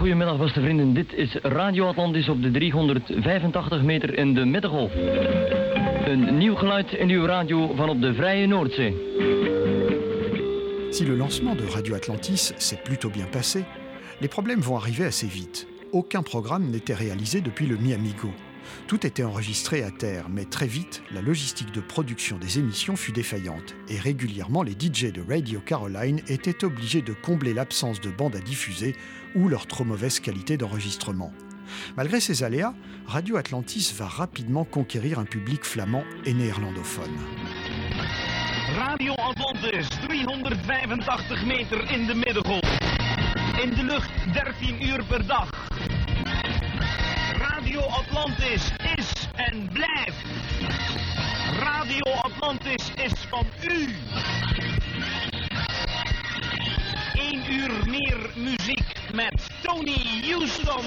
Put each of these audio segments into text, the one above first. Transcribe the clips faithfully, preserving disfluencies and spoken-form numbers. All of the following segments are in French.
Goedemiddag beste vrienden, dit is Radio Atlantis op de driehonderdvijfentachtig meter in de middengolf. Een nieuw geluid in uw radio van op de vrije Noordzee. Si le lancement de Radio Atlantis s'est plutôt bien passé, les problèmes vont arriver assez vite. Aucun programme n'était réalisé depuis le Mi-Amigo. Tout était enregistré à terre, mais très vite, la logistique de production des émissions fut défaillante et régulièrement les D J de Radio Caroline étaient obligés de combler l'absence de bandes à diffuser ou leur trop mauvaise qualité d'enregistrement. Malgré ces aléas, Radio Atlantis va rapidement conquérir un public flamand et néerlandophone. Radio Atlantis, driehonderdvijfentachtig meter in de middengolf. In de lucht dertien uur per dag. Radio Atlantis is en blijft. Radio Atlantis is van u. Eén uur meer muziek met Tony Houston.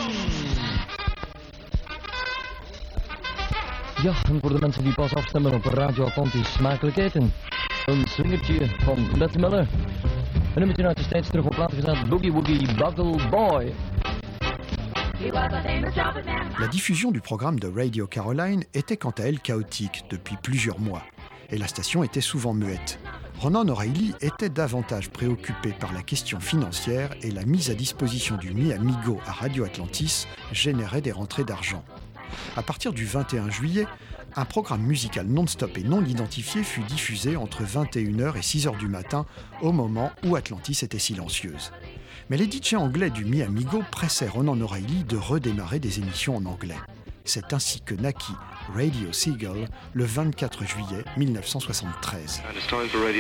Ja, en voor de mensen die pas afstemmen op Radio Atlantis, smakelijk eten. Een swingertje van Bette Miller. Een nummertje uit de steeds terug op plaats gezet, Boogie Woogie Bugle Boy. La diffusion du programme de Radio Caroline était quant à elle chaotique depuis plusieurs mois, et la station était souvent muette. Ronan O'Reilly était davantage préoccupé par la question financière et la mise à disposition du Mi-Amigo à Radio Atlantis générait des rentrées d'argent. À partir du vingt et un juillet, un programme musical non-stop et non identifié fut diffusé entre vingt et une heures et six heures du matin, au moment où Atlantis était silencieuse. Mais les D J anglais du Mi-Amigo pressaient Ronan O'Reilly de redémarrer des émissions en anglais. C'est ainsi que naquit Radio Seagull le vingt-quatre juillet mille neuf cent soixante-treize.